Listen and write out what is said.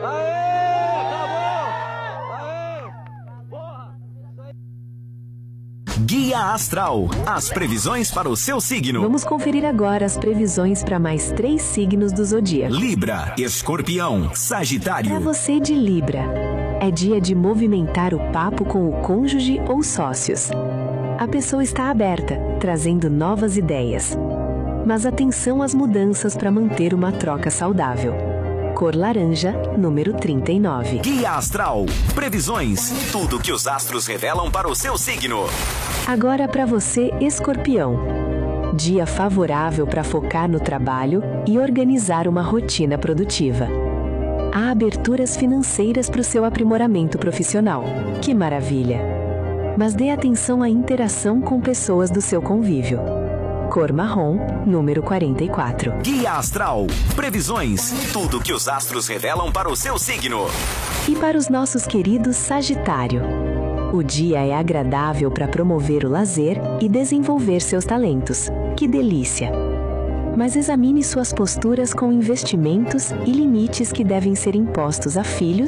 Aê! Acabou! Aê! Porra! Guia Astral. As previsões para o seu signo. Vamos conferir agora as previsões para mais 3 signos do zodíaco. Libra, Escorpião, Sagitário. Para você de Libra, é dia de movimentar o papo com o cônjuge ou sócios. A pessoa está aberta, trazendo novas ideias. Mas atenção às mudanças para manter uma troca saudável. Cor laranja, número 39. Guia Astral. Previsões. Tudo que os astros revelam para o seu signo. Agora para você, Escorpião. Dia favorável para focar no trabalho e organizar uma rotina produtiva. Há aberturas financeiras para o seu aprimoramento profissional. Que maravilha! Mas dê atenção à interação com pessoas do seu convívio. Cor marrom, número 44. Guia Astral. Previsões. Tudo que os astros revelam para o seu signo. E para os nossos queridos Sagitário. O dia é agradável para promover o lazer e desenvolver seus talentos. Que delícia! Mas examine suas posturas com investimentos e limites que devem ser impostos a filhos